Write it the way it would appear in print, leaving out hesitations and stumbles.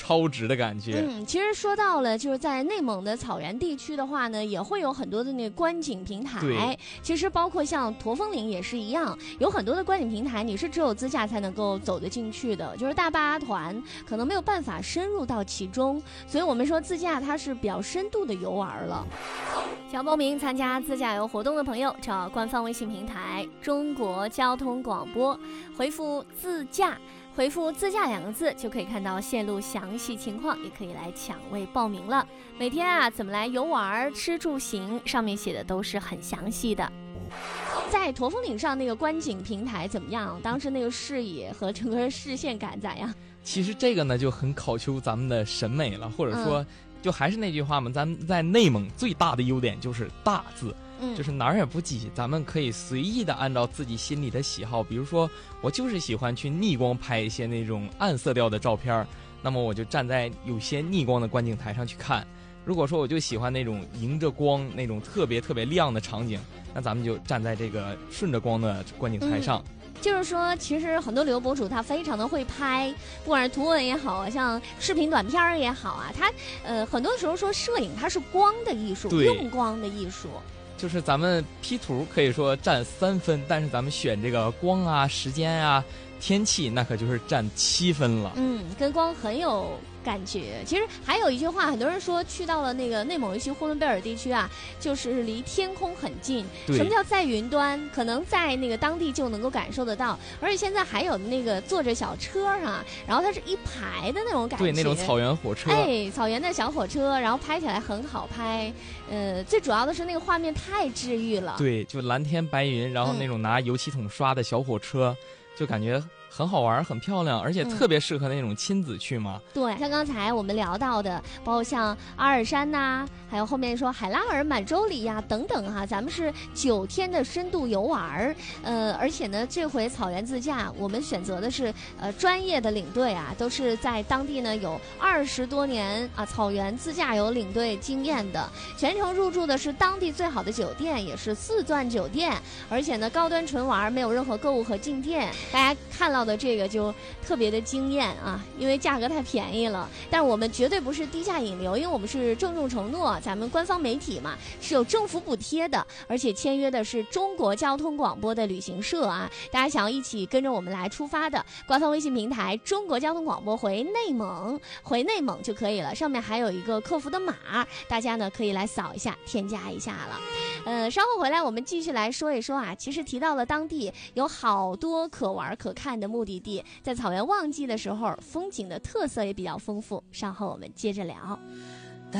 超值的感觉。 其实说到了就是在内蒙的草原地区的话呢，也会有很多的那个观景平台。其实包括像驼峰岭也是一样，有很多的观景平台，你是只有自驾才能够走得进去的，就是大巴团可能没有办法深入到其中，所以我们说自驾它是比较深度的游玩了。想报名参加自驾游活动的朋友，找官方微信平台中国交通广播，回复自驾，回复自驾2个字就可以看到线路详细情况，也可以来抢位报名了。每天啊怎么来游玩吃住行，上面写的都是很详细的。在驼峰岭上那个观景平台怎么样？当时那个视野和整个视线感咋样？ 其实这个呢就很考究咱们的审美了，或者说就还是那句话嘛，咱们在内蒙最大的优点就是大字，就是哪儿也不挤，咱们可以随意的按照自己心里的喜好，比如说我就是喜欢去逆光拍一些那种暗色调的照片，那么我就站在有些逆光的观景台上去看。如果说我就喜欢那种迎着光那种特别特别亮的场景，那咱们就站在这个顺着光的观景台上。 就是说其实很多旅游博主他非常的会拍，不管是图文也好啊，像视频短片也好啊，他很多时候说摄影它是光的艺术，用光的艺术。 就是咱们 P 图可以说占3分，但是咱们选这个光啊、时间啊、天气，那可就是占7分了。 跟光很有感觉。其实还有一句话，很多人说去到了那个内蒙尤其呼伦贝尔地区啊，就是离天空很近。什么叫在云端？可能在那个当地就能够感受得到。而且现在还有那个坐着小车啊，然后它是一排的那种感觉， 对，那种草原火车， 草原的小火车，然后拍起来很好拍。最主要的是那个画面太治愈了。 对，就蓝天白云，然后那种拿油漆桶刷的小火车，就感觉很好玩，很漂亮，而且特别适合那种亲子去嘛。 对，像刚才我们聊到的，包括像阿尔山呐，还有后面说海拉尔、满洲里呀等等哈，咱们是9天的深度游玩。而且呢，这回草原自驾我们选择的是专业的领队啊，都是在当地呢有20多年啊草原自驾游领队经验的，全程入住的是当地最好的酒店，也是4钻酒店，而且呢高端纯玩，没有任何购物和进店。大家看到的这个就特别的惊艳啊，因为价格太便宜了。但是我们绝对不是低价引流，因为我们是郑重承诺，咱们官方媒体嘛是有政府补贴的，而且签约的是中国交通广播的旅行社啊。大家想要一起跟着我们来出发的，官方微信平台中国交通广播回内蒙就可以了，上面还有一个客服的码，大家呢可以来扫一下，添加一下了。稍后回来我们继续来说一说啊，其实提到了当地有好多可玩可看的目的地，在草原旺季的时候风景的特色也比较丰富，稍后我们接着聊。